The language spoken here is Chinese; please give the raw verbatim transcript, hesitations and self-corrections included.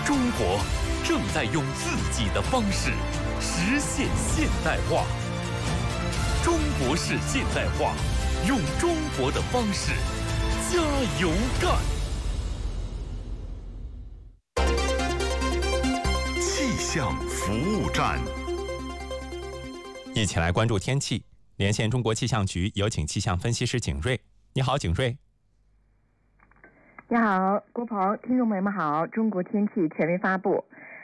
中国正在用自己的方式实现现代化。中国式现代化，用中国的方式加油干！气象服务站， 一起来关注天气。连线中国气象局，有请气象分析师景瑞。你好，景瑞。 你好，郭鹏，听众朋友们好。中国天气权威发布，